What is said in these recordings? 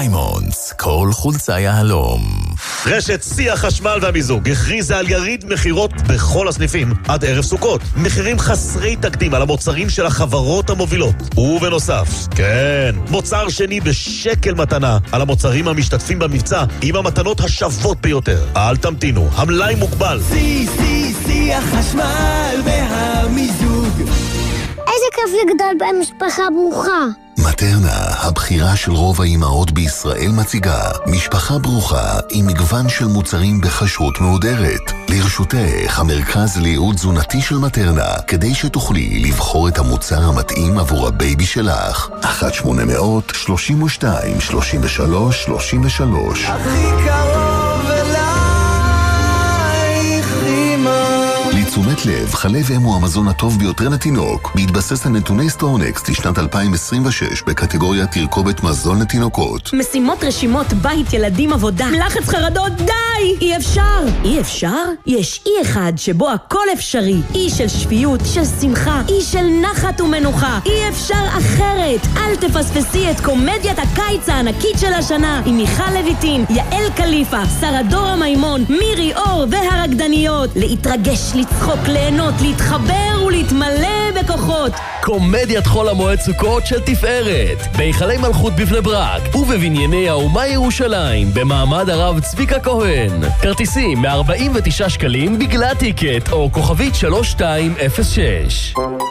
דיימונדס, כל חולצה יהלום. רשת שיא החשמל והמיזוג הכריזה על יריד מחירות בכל הסניפים עד ערב סוכות. מחירים חסרי תקדים על המוצרים של החברות המובילות. ובנוסף, כן, מוצר שני בשקל מתנה על המוצרים המשתתפים במבצע עם המתנות השוות ביותר. אל תמתינו, המלאי מוגבל. שיא החשמל והמיזוג. איזה כיף לגדול במשפחה ברוכה. מטרנה, הבחירה של רוב האימהות בישראל, מציגה משפחה ברוכה עם מגוון של מוצרים בחשרות מהודרת. לרשותך המרכז לייעוד תזונתי של מטרנה, כדי שתוכלי לבחור את המוצר המתאים עבור הבייבי שלך. 1-800-32-33-33. הכי קרוב אלייך אמא. לתשומת לב, חלב אם הוא המזון הטוב ביותר לתינוק, בהתבסס על נתוני סטורנקסט לשנת 2026 בקטגוריה תרכובת מזון לתינוקות. משימות, רשימות, בית, ילדים, עבודה, לחץ, חרדות, די! אי אפשר! אי אפשר? יש אי אחד שבו הכל אפשרי. אי של שפיות, של שמחה, אי של נחת ומנוחה. אי אפשר אחרת! אל תפספסי את קומדיית הקיץ הענקית של השנה עם מיכל לויטין, יעל קליפה, שרה דורה מימון, מירי אור והרקדניות. להתרגש, לצחוק, ליהנות, להתחבר ולהתמלא בכוחות. קומדיית חול המועד סוכות של תפארת, בהיכלי מלכות בבני ברק ובבנייני האומה ירושלים במעמד הרב צביקה כהן. כרטיסים מ-49 שקלים בגלל טיקט או כוכבית 3206.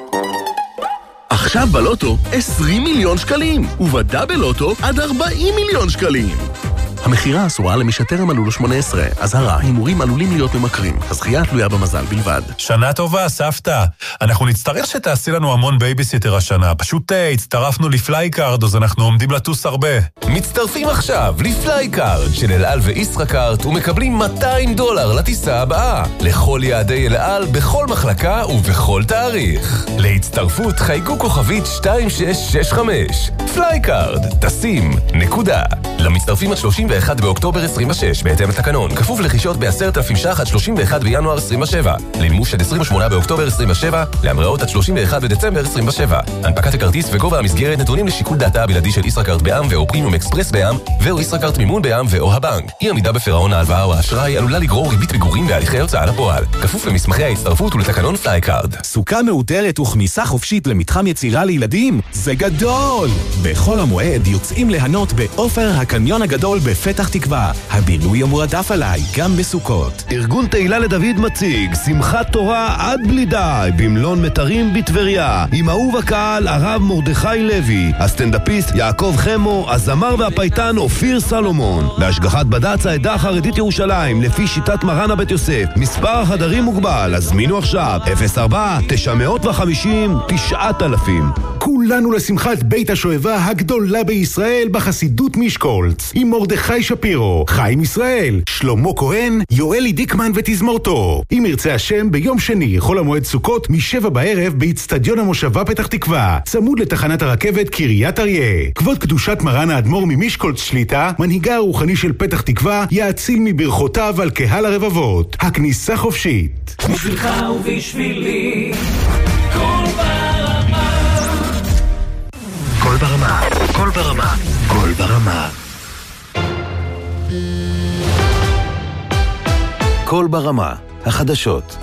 עכשיו בלוטו 20 מיליון שקלים, ובדאבל לוטו עד 40 מיליון שקלים. המחירה אסורה למי שטרם מלאו לו 18. אזהרה, הימורים עלולים להיות ממכרים. הזכייה תלויה במזל בלבד. שנה טובה, סבתא. אנחנו נצטרך שתעשי לנו המון בייביסיטר השנה. פשוט הצטרפנו לפלייקארד, אז אנחנו עומדים לטוס הרבה. מצטרפים עכשיו לפלייקארד של אל על וישראכרט ומקבלים $200 לטיסה הבאה. לכל יעדי אל על, בכל מחלקה ובכל תאריך. להצטרפות חייגו כוכבית 2665. פלייקארד, טסים, נקודה. למצטרפים עד 31 באוקטובר 26, בהתאם לתקנון, כפוף לרכישות ב10,000 ש"ח עד 31 בינואר 27, למימוש עד 28 באוקטובר 27, להמראות עד 31 בדצמבר 27. הנפקת הכרטיס וגובה המסגרת נתונים לשיקול דעתה הבלעדי של ישראכרט בע"מ ואו פרימיום אקספרס בע"מ ואו ישראכרט מימון בע"מ ואו הבנק. אי עמידה בפירעון ההלוואה או האשראי עלולה לגרור ריבית פיגורים בהליכי הוצאה לפועל, כפוף למסמכי ההצטרפות ולתקנון פלייקארד. סוכה מאותרת וכניסה חופשית למתחם יצירה לילדים זה גדול! בחול המועד יוצאים ליהנות בעופר הקניון הגדול בפתח תקווה. הבילוי המועדף עליי גם בסוכות. ארגון תהילה לדוד מציג שמחת תורה עד בלי די במלון מטרים בטבריה, עם אהוב הקהל הרב מרדכי לוי, הסטנדאפיסט יעקב חמו, הזמר והפייטן אופיר סלומון, בהשגחת בד"ץ העדה החרדית ירושלים לפי שיטת מרן הבית יוסף. מספר החדרים מוגבל, הזמינו עכשיו 04-950-9000. כולנו לשמחת בית השואבה הגדולה בישראל בחסידות משקולץ, עם מרדכי שפירו, חיים ישראל, שלמה כהן, יואלי דיקמן ותזמורתו. אם ירצה השם, ביום שני חול המועד סוכות מ-7 בערב באצטדיון המושבה פתח תקווה, צמוד לתחנת הרכבת קריית אריה. כבוד קדושת מרן האדמו"ר ממשקולץ שליטה, מנהיגה הרוחני של פתח תקווה, יאציל מברכותיו על קהל הרבבות. הכניסה חופשית. בשבילך ובשבילי כל ברמה, כל ברמה, כל ברמה, כל ברמה. כל ברמה, החדשות.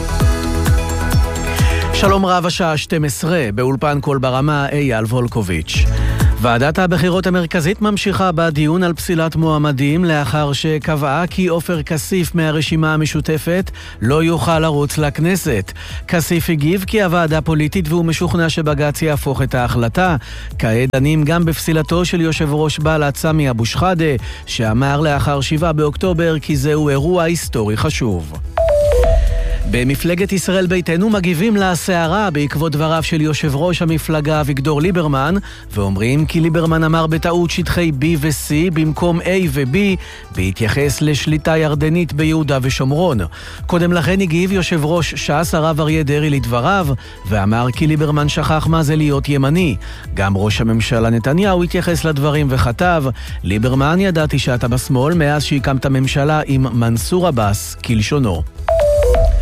שלום רב, השעה 12, באולפן כל ברמה, אייל וולקוביץ'. ועדת הבחירות המרכזית ממשיכה בדיון על פסילת מועמדים לאחר שקבעה כי עופר כסיף מהרשימה המשותפת לא יוכל לרוץ לכנסת. כסיף הגיב כי הוועדה פוליטית והוא משוכנע שבג"ץ יהפוך את ההחלטה. כעת דנים גם בפסילתו של יושב ראש בל"ד סמי אבו שחאדה, שאמר לאחר 7 באוקטובר כי זהו אירוע היסטורי חשוב. במפלגת ישראל ביתנו מגיבים לסערה בעקבות דבריו של יושב ראש המפלגה אביגדור ליברמן, ואומרים כי ליברמן אמר בטעות שטחי B ו-C במקום A ו-B בהתייחס לשליטה ירדנית ביהודה ושומרון. קודם לכן הגיב יושב ראש ש"ס הרב אריה דרעי לדבריו, ואמר כי ליברמן שכח מה זה להיות ימני. גם ראש הממשלה נתניהו התייחס לדברים וכתב, ליברמן, ידעתי שאתה בשמאל מאז שהקמת ממשלה עם מנסור עבאס, כלשונו.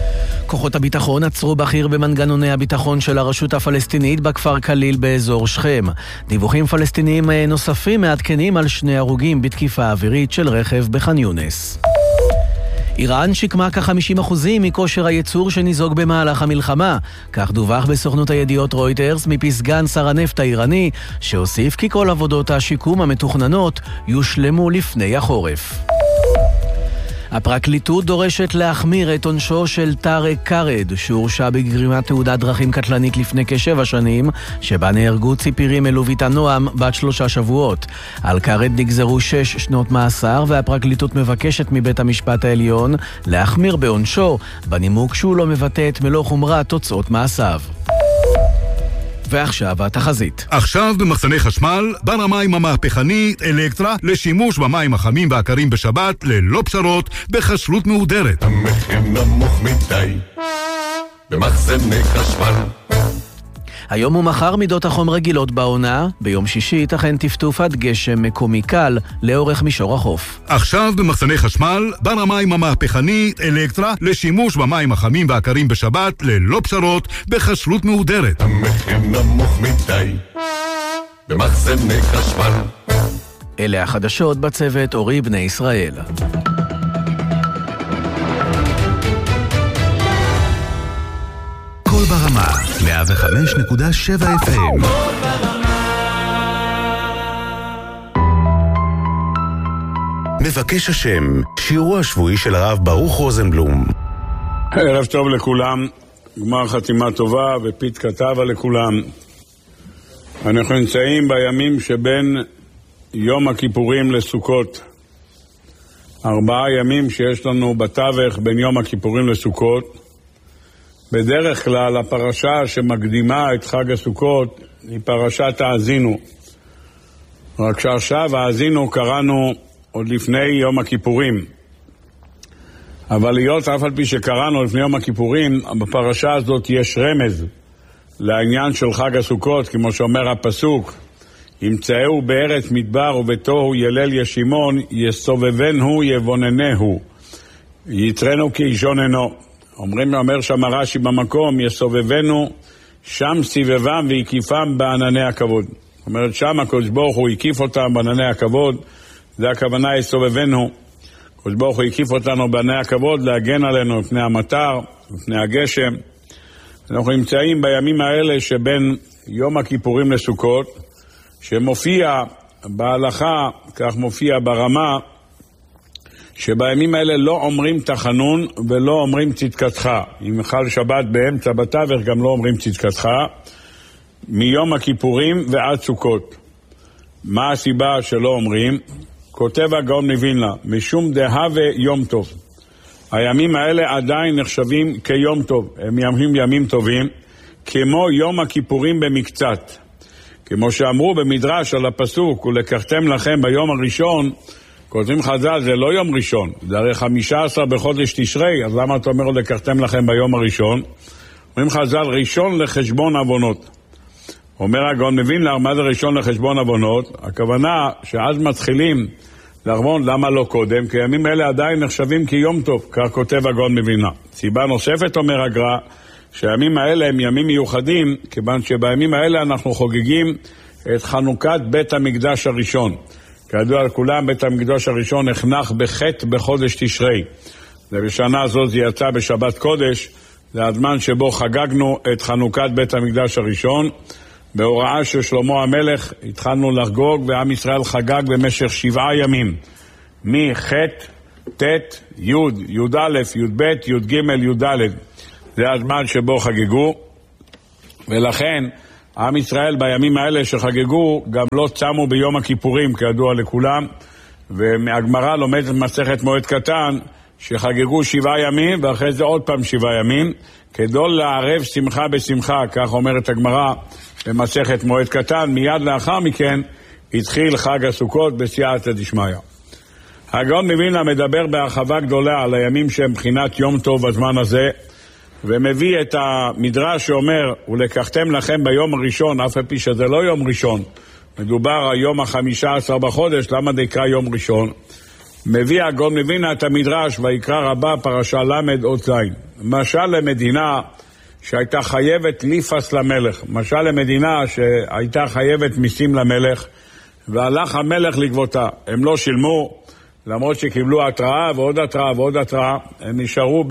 כוחות הביטחון עצרו בכיר במנגנוני הביטחון של הרשות הפלסטינית בכפר כליל באזור שכם. דיווחים פלסטיניים נוספים מעדכנים על 2 הרוגים בתקיפה אווירית של רכב בח'אן יונס. איראן שיקמה כ-50% מכושר הייצור שניזוג במהלך המלחמה. כך דווח בסוכנות הידיעות רויטרס מפי סגן שר הנפט האיראני, שהוסיף כי כל עבודות השיקום המתוכננות יושלמו לפני החורף. הפרקליטות דורשת להחמיר את עונשו של טארק קארד, שהורשע בגרימת תאונת דרכים קטלנית לפני כ7 שנים, שבה נהרגו ציפירים אלוביטה נועם בת 3 שבועות. על קארד נגזרו 6 שנות מאסר, והפרקליטות מבקשת מבית המשפט העליון להחמיר בעונשו, בנימוק שהוא לא מבטא את מלוא חומרת תוצאות מעשיו. ועכשיו התחזית. עכשיו במחסני חשמל, בר המים המהפכני אלקטרה לשימוש במים החמים והקרים בשבת ללא פשרות בכשרות מהודרת. המחיר נמוך מדי במחסני חשמל. היום ומחר מידות החום רגילות בעונה, ביום שישי ייתכן טפטופת גשם מקומי קל לאורך מישור החוף. עכשיו במחסני חשמל, בר המים המהפכני אלקטרה לשימוש במים החמים והקרים בשבת ללא פשרות בכשרות מהודרת. המחיר נמוך מדי במחסני חשמל. אלה החדשות בצוות אורי בני ישראל. כל ברמה, 105.7 FM. מבקש השם, שיעורו השבועי של הרב ברוך רוזנבלום. ערב טוב לכולם, גמר חתימה טובה ופית כתבה לכולם. אנחנו נמצאים בימים שבין יום הכיפורים לסוכות. 4 ימים שיש לנו בתווך בין יום הכיפורים לסוכות. בדרך כלל הפרשה שמקדימה את חג הסוכות היא פרשת האזינו. רק שעכשיו האזינו קראנו עוד לפני יום הכיפורים. אבל להיות אף על פי שקראנו לפני יום הכיפורים, בפרשה הזאת יש רמז לעניין של חג הסוכות, כמו שאומר הפסוק, ימצאהו בארץ מדבר ובתוהו ילל ישימון, יסובבנו יבוננהו, יתרנו כאישוננו. אומר שם רש"י במקום, יסובבנו, שם סביבם והקיפם בענני הכבוד. זאת אומרת, שם הקדוש ברוך הוא הקיף אותם בענני הכבוד, זה הכוונה יסובבנו. הקדוש ברוך הוא הקיף אותנו בענני הכבוד, להגן עלינו מפני המטר, מפני הגשם. אנחנו נמצאים בימים האלה שבין יום הכיפורים לסוכות, שמופיע בהלכה, כך מופיע ברמה, שבימים האלה לא אומרים תחנון ולא אומרים צדקתך. אם חל שבת באמצע בתווך גם לא אומרים צדקתך, מיום הכיפורים ועד סוכות. מה הסיבה שלא אומרים? כותב הגאון מווילנה, משום דהווה יום טוב. הימים האלה עדיין נחשבים כיום טוב, הם ימים טובים, כמו יום הכיפורים במקצת. כמו שאמרו במדרש על הפסוק, ולקחתם לכם ביום הראשון, כותבים חז"ל, זה לא יום ראשון, זה הרי 15 בחודש תשרי, אז למה אתה אומר לקחתם לכם ביום הראשון? אומרים חז"ל, ראשון לחשבון עוונות. אומר הגאון מווילנה, מה זה ראשון לחשבון עוונות? הכוונה שאז מתחילים לחשבון, למה לא קודם? כי הימים האלה עדיין נחשבים כיום טוב, כך כותב הגאון מווילנה. סיבה נוספת אומר הגר"א, שהימים האלה הם ימים מיוחדים, כיוון שבימים האלה אנחנו חוגגים את חנוכת בית המקדש הראשון. כידוע לכולם, בית המקדש הראשון נחנך בחטא בחודש תשרי. ובשנה הזאת זה יצא בשבת קודש, זה הזמן שבו חגגנו את חנוכת בית המקדש הראשון. בהוראה של שלמה המלך התחלנו לחגוג, ועם ישראל חגג במשך 7 ימים. מח', ט', י', י' א', י' ב', י' ג', י' ד'. זה הזמן שבו חגגו, ולכן עם ישראל בימים האלה שחגגו גם לא צמו ביום הכיפורים, כידוע לכולם, ומהגמרא לומדת מסכת מועד קטן שחגגו 7 ימים ואחרי זה עוד פעם 7 ימים, כדי לערב שמחה בשמחה, כך אומרת הגמרא במסכת מועד קטן. מיד לאחר מכן התחיל חג הסוכות בסייעתא דשמיא. הגאון מווילנה מדבר בהרחבה גדולה על הימים שהם בחינת יום טוב בזמן הזה, ומביא את המדרש שאומר, ולקחתם לכם ביום הראשון, אף על פי שזה לא יום ראשון, מדובר היום ה-15 בחודש, למה זה יקרא יום ראשון? מביא הגאון מווילנה את המדרש ויקרא רבה פרשה למד אות זין. משל למדינה שהייתה חייבת ליפס למלך, משל למדינה שהייתה חייבת מיסים למלך, והלך המלך לגבותה. הם לא שילמו, למרות שקיבלו התראה ועוד התראה ועוד התראה, הם נשארו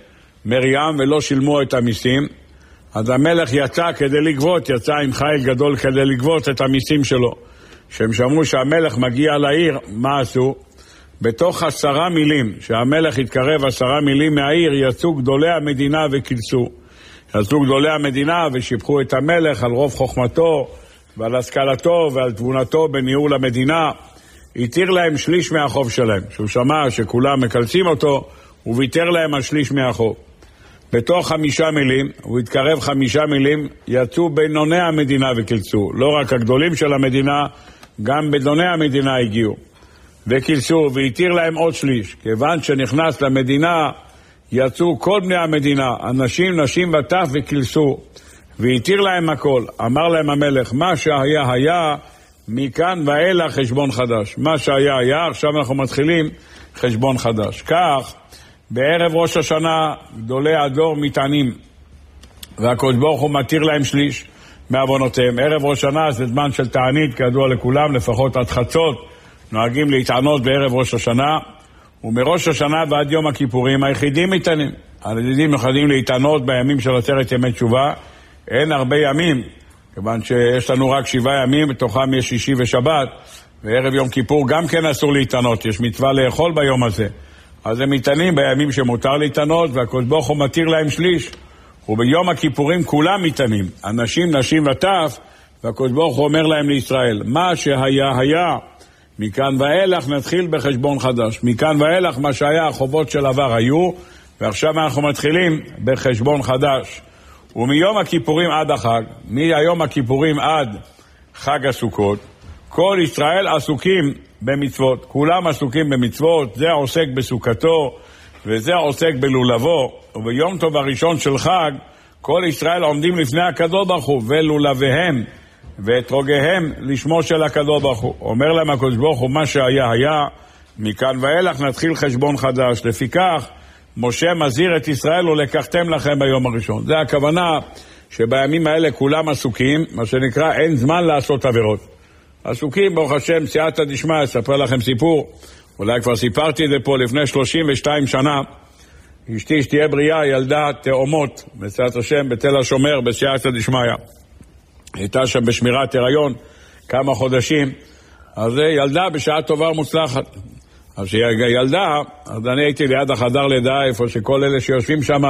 במרים ולא שילמו את המיסים. אז המלך יצא כדי לגבות, יצא עם חיל גדול כדי לגבות את המיסים שלו. כשהם שמעו שהמלך מגיע לעיר, מה עשו? בתוך 10 מילים, שהמלך התקרב 10 מילים מהעיר, יצאו גדולי המדינה וכילסו. יצאו גדולי המדינה ושיבחו את המלך על רוב חוכמתו ועל השכלתו ועל תבונתו בניהול המדינה. התיר להם שליש מהחוב שלהם. שהוא שמע שכולם מקלסים אותו, הוא ויתר להם על שליש מהחוב. בתוך 5 מילים, הוא התקרב 5 מילים, יצאו בינוני המדינה וכילסו. לא רק הגדולים של המדינה, גם בינוני המדינה הגיעו. וכילסו, והתיר להם עוד שליש. כיוון שנכנס למדינה, יצאו כל בני המדינה, אנשים, נשים וטף וכילסו. והתיר להם הכל. אמר להם המלך, מה שהיה היה, מכאן ואילך חשבון חדש. מה שהיה היה, עכשיו אנחנו מתחילים חשבון חדש. כך, בערב ראש השנה, גדולי הדור מתענים, והקדוש ברוך הוא מתיר להם שליש מעוונותיהם. ערב ראש השנה זה זמן של תענית, כידוע לכולם, לפחות עד חצות, נוהגים להתענות בערב ראש השנה, ומראש השנה ועד יום הכיפורים היחידים מתענים. היחידים יכולים להתענות בימים של 10 ימי תשובה, אין הרבה ימים, כיוון שיש לנו רק 7 ימים, בתוכם יש שישי ושבת, וערב יום כיפור גם כן אסור להתענות, יש מצווה לאכול ביום הזה. אז הם מתענים בימים שמותר להתענות, והקדוש ברוך הוא מתיר להם שליש, וביום הכיפורים כולם מתענים, אנשים, נשים וטף, והקדוש ברוך הוא אומר להם לישראל, מה שהיה היה, מכאן ואילך נתחיל בחשבון חדש. מכאן ואילך מה שהיה, החובות של עבר היו, ועכשיו אנחנו מתחילים בחשבון חדש. ומיום הכיפורים עד החג, מהיום הכיפורים עד חג הסוכות, כל ישראל עסוקים במצוות. כולם עסוקים במצוות, זה עוסק בסוכתו, וזה עוסק בלולבו. וביום טוב הראשון של חג, כל ישראל עומדים לפני הקדוש ברוך הוא, ולולביהם ואתרוגיהם לשמו של הקדוש ברוך הוא. אומר להם הקדוש ברוך הוא, מה שהיה היה, מכאן ואילך נתחיל חשבון חדש. לפיכך, משה מזהיר את ישראל ולקחתם לכם ביום הראשון. זה הכוונה שבימים האלה כולם עסוקים, מה שנקרא אין זמן לעשות עבירות. עסוקים, ברוך השם, סייעתא דשמיא, אספר לכם סיפור, אולי כבר סיפרתי את זה פה לפני 32 שנה, אשתי שתהיה בריאה, ילדה תאומות, בסייעתא השם, בתל השומר, בסייעתא דשמיא. הייתה שם בשמירת הריון כמה חודשים, אז ילדה בשעה טובה ומוצלחת. אז שהיא ילדה, אז אני הייתי ליד החדר לידה, איפה שכל אלה שיושבים שם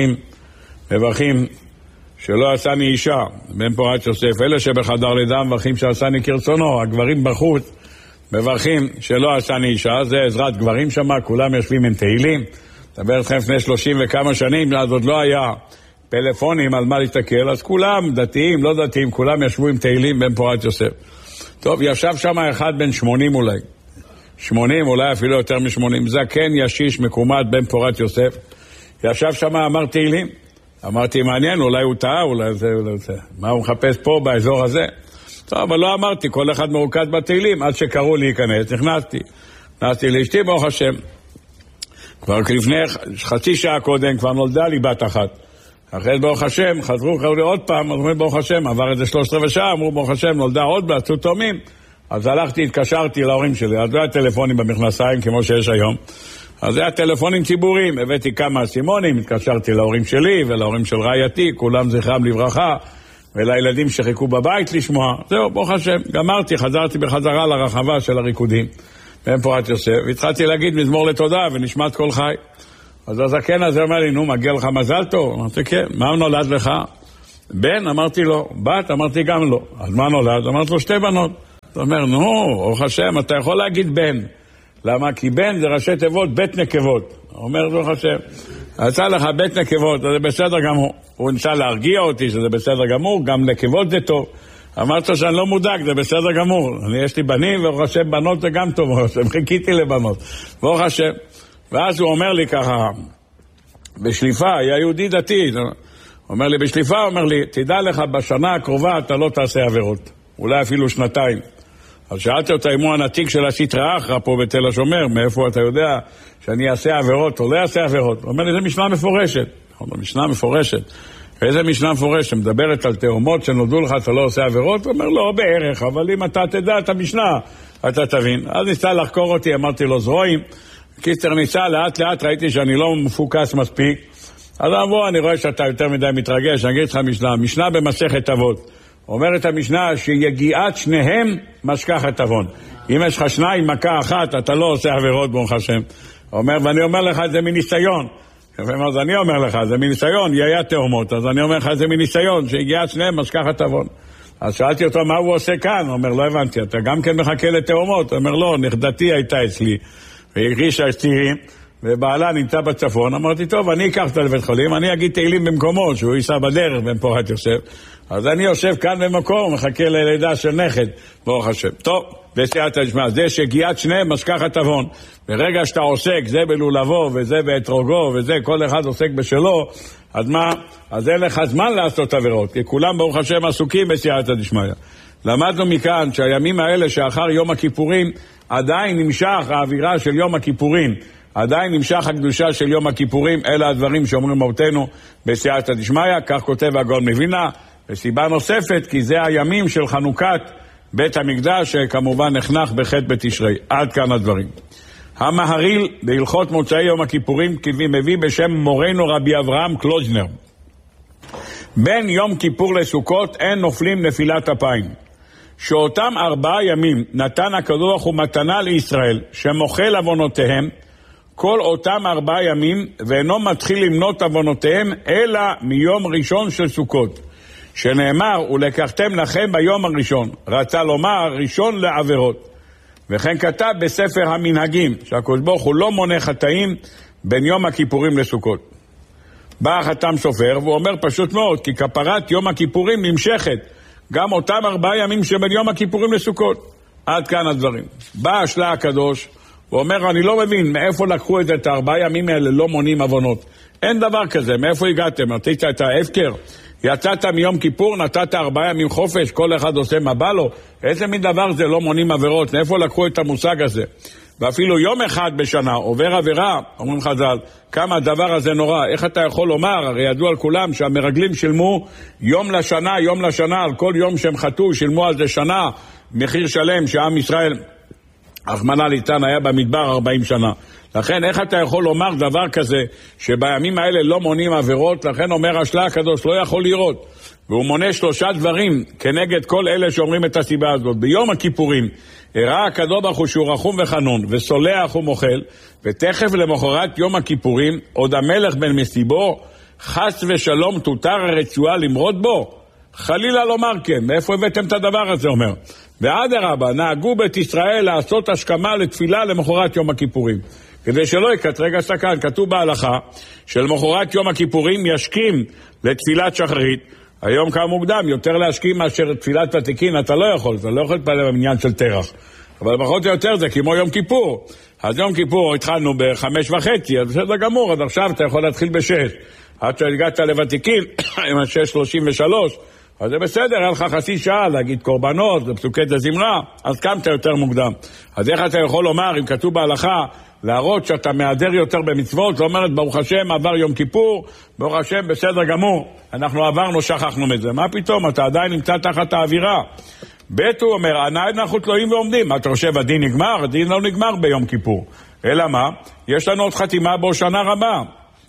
מברכים שלא עשני אישה, בן פורת יוסף. אלה שבחדר לידה מברכים שעשני כרצונו, הגברים בחוץ מברכים שלא עשני אישה, זה עזרת גברים שם, כולם יושבים עם תהילים. דבר אתכם לפני 30 וכמה שנים, אז עוד לא היה פלאפונים על מה להסתכל, אז כולם דתיים, לא דתיים, כולם ישבו עם תהילים בן פורת יוסף. טוב, ישב שם אחד בן 80 אולי. 80, אולי אפילו יותר מ-80, זקן ישיש מקומט בן פורת יוסף. ישב שם, אמר תהילים. אמרתי, מעניין, אולי הוא טעה, אולי זה. מה הוא מחפש פה באזור הזה? טוב, אבל לא אמרתי, כל אחד מרוכז בתהילים, עד שקראו להיכנס, נכנסתי לאשתי, ברוך השם. כבר לפני חצי שעה קודם, כבר נולדה לי בת אחת. אחרי ברוך השם, קראו לי עוד פעם, אמרו ברוך השם, עבר איזה 13 שעה, אמרו ברוך השם, נולדה עוד בת, עשו תאומים. אז הלכתי, התקשרתי להורים שלי, אז לא היה טלפונים במכנסיים כמו שיש היום, אז זה היה טלפונים ציבוריים, הבאתי כמה סימונים, התקשרתי להורים שלי ולהורים של רעייתי, כולם זכרם לברכה, ולילדים שחיכו בבית לשמוע, זהו, ברוך השם, גמרתי, חזרתי בחזרה לרחבה של הריקודים, בן פורת יוסף, והתחלתי להגיד מזמור לתודה ונשמעת כל חי. אז הזקן הזה אומר לי, נו, מגיע לך מזל טוב? אמרתי, כן, מה נולד לך? בן? אמרתי לו, בת? אמרתי גם לא. אז מה נולד? אמרתי לו, 2 בנות. הוא אומר, נו, ברוך השם, אתה יכול להגיד בן. למה? כי בן זה ראשי תיבות, בית נקבות. הוא אומר, ברוך השם, עשה לך בית נקבות, זה בסדר גמור. הוא ניסה להרגיע אותי שזה בסדר גמור, גם נקבות זה טוב. אמרת שאני לא מודאג, זה בסדר גמור. יש לי בנים, ברוך השם, בנות זה גם טוב, ברוך השם, חיכיתי לבנות. ברוך השם. ואז הוא אומר לי ככה, בשליפה, היה יהודי דתי, הוא אומר לי, בשליפה, הוא אומר לי, תדע לך, בשנה הקרובה אתה לא תעשה עבירות. אולי אפילו 2. אז שאלתי אותה אם הוא הנתיק של הסטרא אחרא פה בתל השומר, מאיפה אתה יודע שאני אעשה עבירות או לא אעשה עבירות? הוא אומר לי, זה משנה מפורשת. משנה מפורשת. איזה משנה מפורשת? מדברת על תאומות שנולדו לך, אתה לא עושה עבירות? הוא אומר, לא, בערך, אבל אם אתה תדע את המשנה, אתה תבין. אז ניסה לחקור אותי, אמרתי לו, זרועים. קיצר ניסה, לאט לאט ראיתי שאני לא מפוקס מספיק. אז אמרו, אני רואה שאתה יותר מדי מתרגש, אני אגיד לך משנה. משנה במסכת אבות. אומרת המשנה שיגיעת שניהם משכחת עוון. אם יש לך שניים מכה אחת, אתה לא עושה עבירות ברוך השם. אומר, ואני אומר לך את זה מניסיון. אז אני אומר לך, זה מניסיון, יהיה תאומות. אז אני אומר לך, זה מניסיון, שיגיעת שניהם משכחת עוון. אז שאלתי אותו, מה הוא עושה כאן? הוא אומר, לא הבנתי, אתה גם כן מחכה לתאומות? הוא אומר, לא, נכדתי הייתה אצלי, והיא הרגישה צעירים, ובעלה נמצא בצפון. אמרתי, טוב, אני אקח אותה לבית חולים, אני אגיד תהילים במקומו, שהוא ייסע בדרך בין פורת יוסף. אז אני יושב כאן במקום, מחכה ללידה של נכד, ברוך השם. טוב, בסייעתא דשמיא, זה שגיעת שניהם משכחת עוון. ברגע שאתה עוסק, זה בלולבו, וזה באתרוגו, וזה, כל אחד עוסק בשלו, אז מה? אז אין לך זמן לעשות עבירות, כי כולם ברוך השם עסוקים בסייעתא דשמיא. למדנו מכאן שהימים האלה שאחר יום הכיפורים, עדיין נמשך האווירה של יום הכיפורים, עדיין נמשך הקדושה של יום הכיפורים, אלה הדברים שאומרים אבותינו בסייעתא דשמיא, כך כותב הגאון מווילנה, וסיבה נוספת, כי זה הימים של חנוכת בית המקדש, שכמובן נחנך בח' בתשרי. עד כאן הדברים. המהריל בהלכות מוצאי יום הכיפורים מביא בשם מורנו רבי אברהם קלוז'נר. בין יום כיפור לסוכות אין נופלים נפילת אפיים. שאותם 4 ימים נתן הקדוש ברוך הוא מתנה לישראל, שמוחל עוונותיהם, כל אותם 4 ימים, ואינו מתחיל למנות עוונותיהם, אלא מיום ראשון של סוכות. שנאמר, ולקחתם לכם ביום הראשון. רצה לומר, ראשון לעבירות. וכן כתב בספר המנהגים, שהקדוש ברוך הוא לא מונה חטאים בין יום הכיפורים לסוכות. בא החתם סופר, והוא אומר פשוט מאוד, כי כפרת יום הכיפורים נמשכת, גם אותם 4 ימים שבין יום הכיפורים לסוכות. עד כאן הדברים. בא השלה הקדוש, הוא אומר, אני לא מבין מאיפה לקחו את 4 ימים האלה, לא מונים עוונות. אין דבר כזה, מאיפה הגעתם? נתת את ההפקר? יצאת מיום כיפור, נתת 4 ימים חופש, כל אחד עושה מה בא לו. איזה מין דבר זה לא מונים עבירות? מאיפה לקחו את המושג הזה? ואפילו יום אחד בשנה עובר עבירה, אומרים חז"ל, כמה הדבר הזה נורא. איך אתה יכול לומר, הרי ידוע על כולם שהמרגלים שילמו יום לשנה, על כל יום שהם חטאו, שילמו על זה שנה, מחיר שלם שעם ישראל, רחמנא ליצלן, היה במדבר 40 שנה. לכן איך אתה יכול לומר דבר כזה שבימים האלה לא מונים עבירות? לכן אומר השלה הקדוש, לא יכול לראות. והוא מונה 3 דברים כנגד כל אלה שאומרים את הסיבה הזאת. ביום הכיפורים הראה הקדוש ברוך הוא שהוא רחום וחנון וסולח ומוחל, ותכף למחרת יום הכיפורים עוד המלך בן מסיבו חס ושלום תותר הרצועה למרוד בו. חלילה לומר כן. מאיפה הבאתם את הדבר הזה? אומר, ואדרבה, נהגו בית ישראל לעשות השכמה לתפילה למחרת יום הכיפורים, כדי שלא יקטרג הסכן. כתוב בהלכה שלמחרת יום הכיפורים ישכים לתפילת שחרית. היום קם מוקדם, יותר להשכים מאשר תפילת ותיקין, אתה לא יכול להתפלל במניין של תרח. אבל פחות או יותר זה כמו יום כיפור. אז יום כיפור התחלנו ב5:30, אז בסדר גמור, אז עכשיו אתה יכול להתחיל ב6. עד שהגעת לוותיקין, עם 6:33, אז זה בסדר, היה לך חצי שעה להגיד קורבנות, לפסוקי דזמרה, אז קמת יותר מוקדם. אז איך אתה יכול לומר, אם כתוב בהלכה, להראות שאתה מהדר יותר במצוות? לא אומרת, ברוך השם, עבר יום כיפור, ברוך השם, בסדר גמור, אנחנו עברנו, שכחנו מזה. מה פתאום, אתה עדיין נמצא תחת האווירה. בית הוא אומר, אנחנו תלויים ועומדים. אתה חושב, הדין נגמר? הדין לא נגמר ביום כיפור. אלא מה? יש לנו עוד חתימה בהושענא רבה.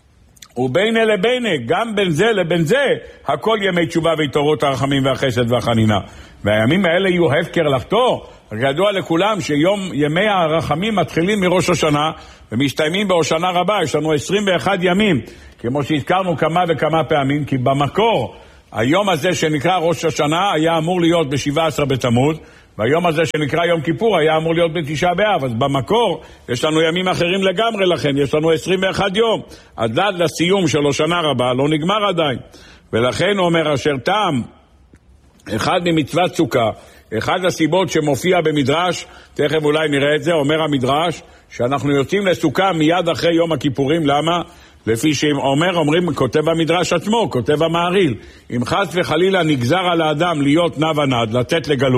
ובינה לבינה, גם בין זה לבין זה, הכל ימי תשובה והתעוררות הרחמים והחסד והחנינה. והימים האלה יהיו הפקר לחטוא. ידוע לכולם ימי הרחמים מתחילים מראש השנה ומסתיימים בהושענא רבה. יש לנו 21 ימים, כמו שהזכרנו כמה וכמה פעמים, כי במקור היום הזה שנקרא ראש השנה היה אמור להיות ב17 בתמוז, והיום הזה שנקרא יום כיפור היה אמור להיות ב9 באב. אז במקור יש לנו ימים אחרים לגמרי, לכן יש לנו 21 יום. אז עד לסיום של השנה רבה לא נגמר עדיין. ולכן הוא אומר, אשר טעם אחד ממצוות סוכה, אחד הסיבות שמופיע במדרש, תכף אולי נראה את זה, אומר המדרש, שאנחנו יוצאים לסוכה מיד אחרי יום הכיפורים. למה? לפי אומרים, כותב המדרש עצמו, כותב המהריל, אם חס וחלילה נגזר על האדם להיות נע ונד, לתת לגלות,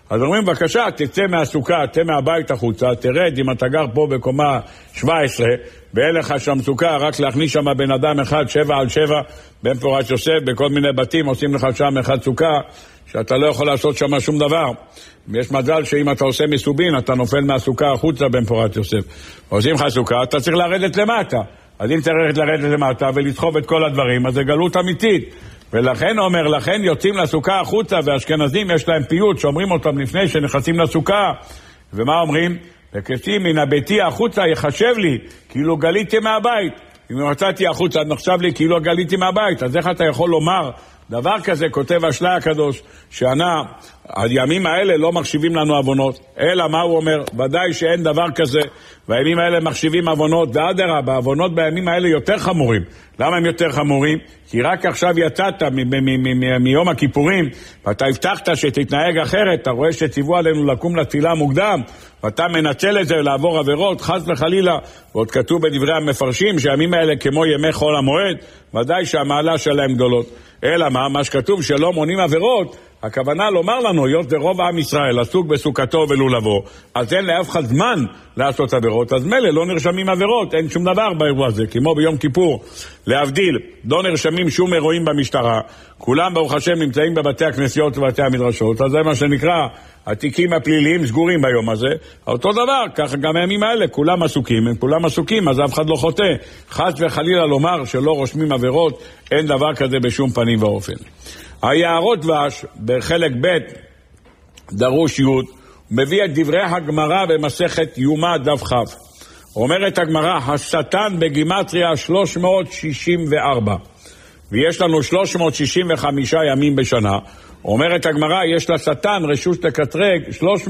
אז אומרים, בבקשה, תצא מהסוכה, תצא מהבית החוצה, תרד אם אתה גר פה בקומה 17, ואין לך שם סוכה, רק להכניס שם בן אדם אחד, 7 על 7, בן פורת יוסף, בכל מיני בתים, עושים לך שם אחד סוכה, שאתה לא יכול לעשות שם שום דבר. ויש מזל שאם אתה עושה מסובין, אתה נופל מהסוכה החוצה בן פורת יוסף. עושים לך סוכה, אתה צריך לרדת למטה. אז אם צריך לרדת למטה ולסחוב את כל הדברים, אז זה גלות אמיתית. ולכן אומר, לכן יוצאים לסוכה החוצה, והאשכנזים יש להם פיוט שאומרים אותם לפני שנכנסים לסוכה. ומה אומרים? וכסים מן הביתי החוצה יחשב לי כאילו גליתי מהבית. אם מצאתי החוצה נחשב לי כאילו גליתי מהבית. אז איך אתה יכול לומר דבר כזה? כותב השלה הקדוש שענה, הימים האלה לא מחשיבים לנו עוונות, אלא מה הוא אומר? ודאי שאין דבר כזה, והימים האלה מחשיבים עוונות, ואדרבה, העוונות בימים האלה יותר חמורים. למה הם יותר חמורים? כי רק עכשיו יצאת מיום הכיפורים, ואתה הבטחת שתתנהג אחרת, אתה רואה שציוו עלינו לקום לתפילה מוקדם, ואתה מנצל את זה לעבור עבירות, חס וחלילה, ועוד כתוב בדברי המפרשים שהימים האלה כמו ימי חול המועד, ודאי שהמעלה שלהם גדולות. אלא מה שכתוב שלא מונים עבירות, הכוונה לומר לנו, היות ורוב עם ישראל עסוק בסוכתו ולולבו, אז אין לאף אחד זמן לעשות עבירות, אז מלא לא נרשמים עבירות, אין שום דבר באירוע הזה, כמו ביום כיפור, להבדיל, לא נרשמים שום אירועים במשטרה, כולם ברוך השם נמצאים בבתי הכנסיות ובבתי המדרשות, אז זה מה שנקרא, התיקים הפליליים סגורים ביום הזה, אותו דבר, ככה גם הימים האלה, כולם עסוקים, אז אף אחד לא חוטא, חס וחלילה לומר שלא רושמים עבירות, אין דבר כזה בשום פנים ואופן. היערות דבש, בחלק ב' דרוש י', מביא את דברי הגמרא במסכת יומא דף כ'. אומרת הגמרא, השטן בגימטריה 364, ויש לנו 365 ימים בשנה. אומרת הגמרא, יש לשטן רשות לקטרג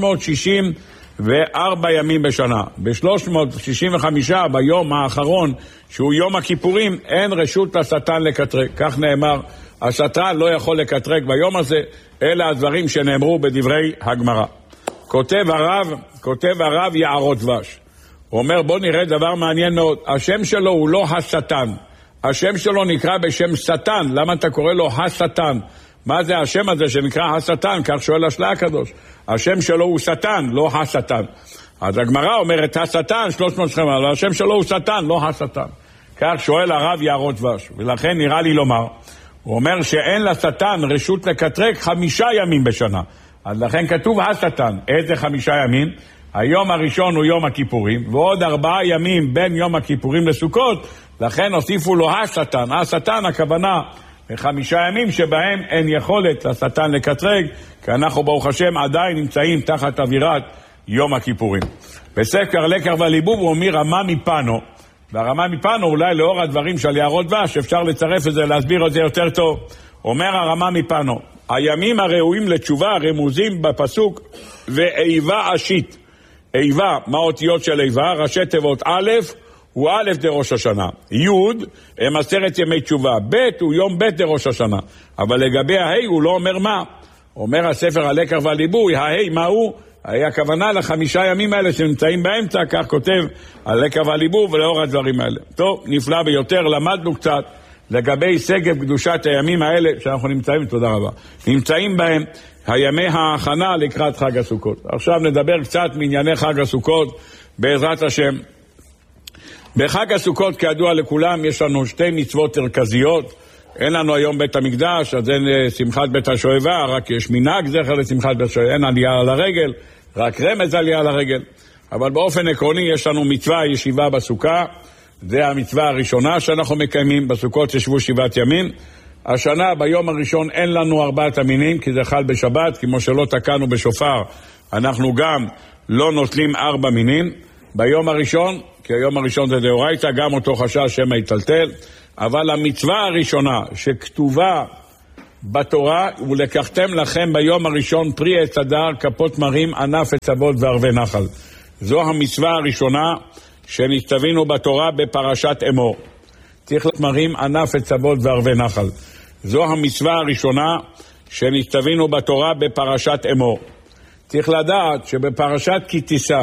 364 ימים בשנה. ב-365 ביום האחרון, שהוא יום הכיפורים, אין רשות לשטן לקטרג. כך נאמר, השטן לא יכול לקטרג ביום הזה, אלה הדברים שנאמרו בדברי הגמרא. כותב הרב יערות דבש. הוא אומר, בוא נראה דבר מעניין מאוד. השם שלו הוא לא השטן. השם שלו נקרא בשם שטן. למה אתה קורא לו השטן? מה זה השם הזה שנקרא השטן? כך שואל השלה הקדוש. השם שלו הוא שטן, לא השטן. אז הגמרא אומרת השטן 350, אבל השם שלו הוא שטן, לא השטן. כך שואל הרב יערות דבש. ולכן נראה לי לומר, הוא אומר שאין לשטן רשות לקטרג 5 ימים בשנה. אז לכן כתוב השטן. איזה 5 ימים? היום הראשון הוא יום הכיפורים, ועוד 4 ימים בין יום הכיפורים לסוכות, לכן הוסיפו לו השטן. השטן הכוונה 5 ימים שבהם אין יכולת לשטן לקטרג, כי אנחנו ברוך השם עדיין נמצאים תחת אווירת יום הכיפורים. בספר לקח וליבוב הוא אומר רמה מפנו, והרמה מפנו אולי לאור הדברים של יערות דבש אפשר לצרף את זה, להסביר את זה יותר טוב. אומר הרמה מפנו, הימים הראויים לתשובה רמוזים בפסוק ואיבה אשית. איבה, מה אותיות של איבה? ראשי תיבות א' הוא א' דראש השנה, י' הם 10 ימי תשובה, ב' הוא יום ב' דראש השנה, אבל לגבי ההי הוא לא אומר מה. אומר הספר הלקח והליבוי, ההי מה הוא? היה הכוונה ל5 ימים האלה שנמצאים באמצע, כך כותב הלקח והליבוי ולאור הדברים האלה. טוב, נפלא ביותר, למדנו קצת לגבי סגב קדושת הימים האלה שאנחנו נמצאים, תודה רבה, נמצאים בהם הימי ההכנה לקראת חג הסוכות. עכשיו נדבר קצת מענייני חג הסוכות בעזרת השם. בחג הסוכות כידוע לכולם יש לנו 2 מצוות מרכזיות. אין לנו היום בית המקדש, אז אין שמחת בית השואבה, רק יש מנהג זכר לשמחת בית השואבה, אין עלייה על הרגל, רק רמז עלייה על הרגל. אבל באופן עקרוני יש לנו מצווה ישיבה בסוכה, זה המצווה הראשונה שאנחנו מקיימים, בסוכות ישבו 7 ימים. השנה ביום הראשון אין לנו 4 המינים, כי זה חל בשבת, כמו שלא תקענו בשופר, אנחנו גם לא נוטלים 4 מינים. ביום הראשון, כי היום הראשון זה דאורייתא, גם אותו חשש שמא יטלטל, אבל המצווה הראשונה שכתובה בתורה, ולקחתם לכם ביום הראשון פרי עץ הדר, כפות מרים, ענף עצבות וערבי נחל. זו המצווה הראשונה שנכתבינו בתורה בפרשת אמור. צריך מרים, ענף עצבות וערבי נחל. זו המצווה הראשונה שנכתבינו בתורה בפרשת אמור. צריך לדעת שבפרשת כי תישא